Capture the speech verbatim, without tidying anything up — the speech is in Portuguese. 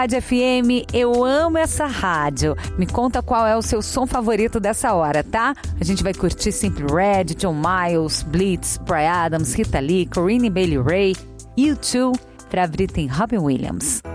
Rádio F M, eu amo essa rádio. Me conta qual é o seu som favorito dessa hora, tá? A gente vai curtir Simply Red, John Miles, Blitz, Bryan Adams, Rita Lee, Corinne Bailey Rae, U dois, pra abrir tem Robin Williams.